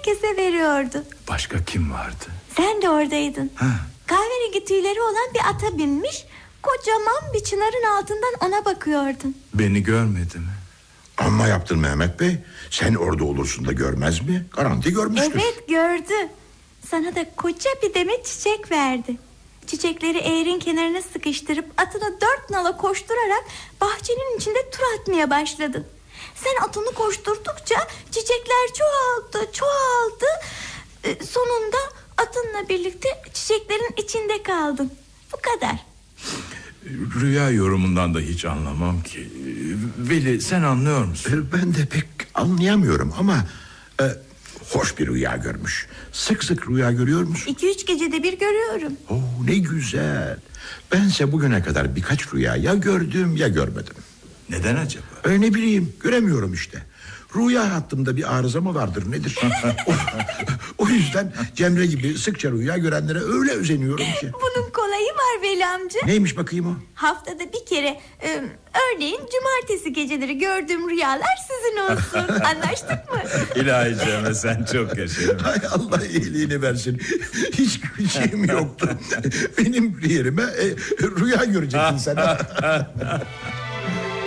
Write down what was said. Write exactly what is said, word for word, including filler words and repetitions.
herkese veriyordu. Başka kim vardı? Sen de oradaydın. Ha. Kahverengi tüyleri olan bir ata binmiş, kocaman bir çınarın altından ona bakıyordun. Beni görmedi mi? Amma yaptın Mehmet Bey. Sen orada olursun da görmez mi? Garanti görmüştür. Evet, gördü. Sana da koca bir demet çiçek verdi. Çiçekleri eğerin kenarına sıkıştırıp atını dört nala koşturarak bahçenin içinde tur atmaya başladın. Sen atını koşturdukça çiçekler çoğaldı, çoğaldı. Ee, sonunda atınla birlikte çiçeklerin içinde kaldın. Bu kadar. Rüya yorumundan da hiç anlamam ki. Veli, sen anlıyor musun? Ben de pek anlayamıyorum ama e, hoş bir rüya görmüş. Sık sık rüya görüyor musun? İki üç gecede bir görüyorum. Oo, ne güzel. Bense bugüne kadar birkaç rüya ya gördüm ya görmedim. Neden acaba? E, ne bileyim, göremiyorum işte. Rüya hattımda bir arıza mı vardır nedir? o, o yüzden Cemre gibi sıkça rüya görenlere öyle özeniyorum ki. Bunun kolayı var Veli amca. Neymiş bakayım o? Haftada bir kere e, örneğin cumartesi geceleri gördüğüm rüyalar sizin olsun. Anlaştık mı? İlahi Cemre, sen çok yaşa. Hay Allah iyiliğini versin. Hiç şeyim yoktu. Benim yerime e, rüya göreceksin sen.